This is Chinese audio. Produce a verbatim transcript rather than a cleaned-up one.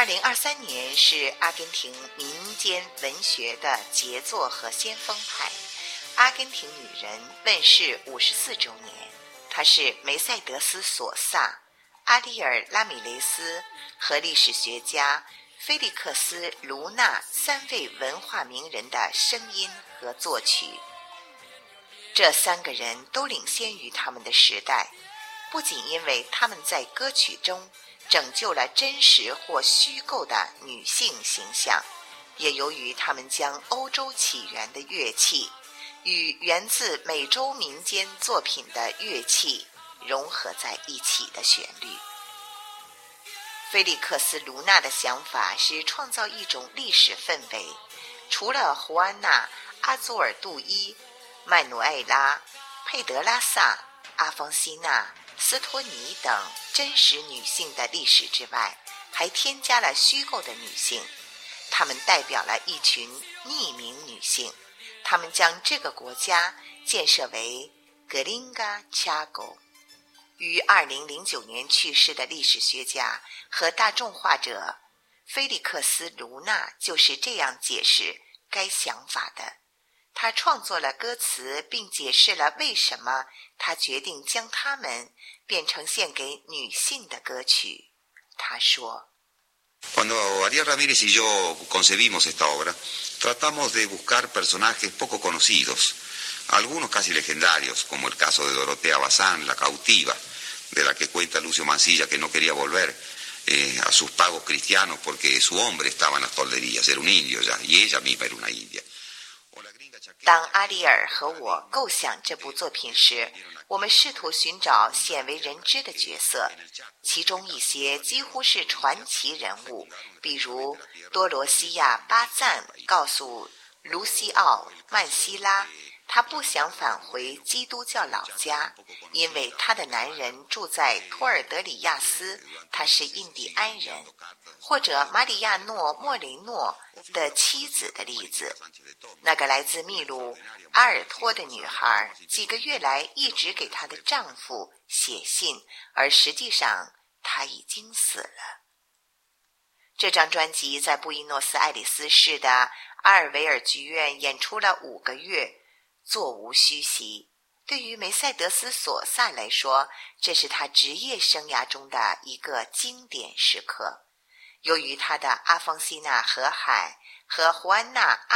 二零二三年是阿根廷民间文学的杰作和先锋派，阿根廷女人问世五十四周年。她是梅赛德斯·索萨、阿里尔·拉米雷斯和历史学家菲利克斯·卢纳三位文化名人的声音和作曲。这三个人都领先于他们的时代，不仅因为他们在歌曲中拯救了真实或虚构的女性形象，也由于他们将欧洲起源的乐器与源自美洲民间作品的乐器融合在一起的旋律。菲利克斯·卢纳的想法是创造一种历史氛围，除了胡安娜、阿祖尔杜伊、曼努埃拉、佩德拉萨、阿方西娜、斯托尼等真实女性的历史之外，还添加了虚构的女性，她们代表了一群匿名女性，她们将这个国家建设为格林嘎恰狗。于二零零九年去世的历史学家和大众画者菲利克斯·卢纳就是这样解释该想法的。他创作了歌词，并解释了为什么他决定将它们变成献给女性的歌曲。他说 Cuando Ariel Ramírez y yo concebimos esta obra, tratamos de buscar personajes poco conocidos, algunos casi legendarios, como el caso de Dorotea Bazán, la cautiva, de la que cuenta Lucio Mansilla que no quería volver eh, a sus pagos cristianos porque su hombre estaba en las tolderías, era un indio ya, y ella misma era una india. 当阿里尔和我构想这部作品时，我们试图寻找鲜为人知的角色，其中一些几乎是传奇人物，比如多罗西亚·巴赞告诉卢西奥·曼西拉，她不想返回基督教老家，因为她的男人住在托尔德里亚斯，他是印第安人，或者马里亚诺·莫雷诺的妻子的例子。那个来自秘鲁阿尔托的女孩几个月来一直给她的丈夫写信，而实际上她已经死了。这张专辑在布宜诺斯艾利斯市的阿尔维尔剧院演出了五个月，座无虚席。对于梅赛德斯·索萨来说，这是他职业生涯中的一个经典时刻。由于他的阿方西娜河海和胡安娜